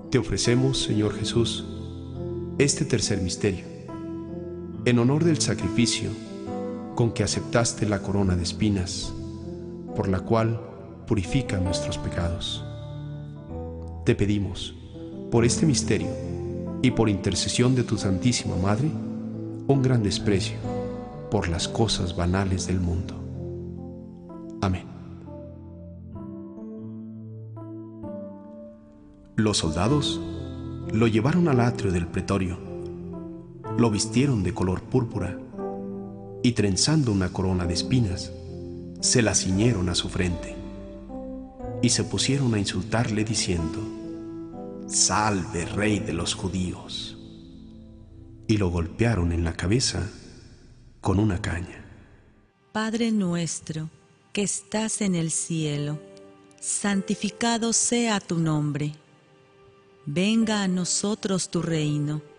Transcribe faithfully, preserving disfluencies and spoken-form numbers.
Te ofrecemos, Señor Jesús, este tercer misterio, en honor del sacrificio con que aceptaste la corona de espinas, por la cual purifica nuestros pecados. Te pedimos, por este misterio y por intercesión de tu Santísima Madre, un gran desprecio por las cosas banales del mundo. Amén. Los soldados lo llevaron al atrio del pretorio, lo vistieron de color púrpura y, trenzando una corona de espinas, se la ciñeron a su frente y se pusieron a insultarle diciendo: «Salve, Rey de los judíos», y lo golpearon en la cabeza con una caña. Padre nuestro, que estás en el cielo, santificado sea tu nombre. Venga a nosotros tu reino.